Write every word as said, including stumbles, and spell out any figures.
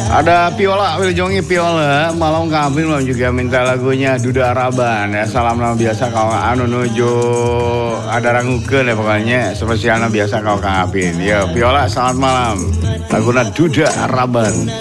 Ada Piola, Wiljongi Piola, malam kambing juga minta lagunya Duda Araban ya. Salam nama biasa kau anu nuju ada rangukeun ya pokoknya spesialnya biasa kau kang Apin. Ya Piola selamat malam. Laguna Duda Araban.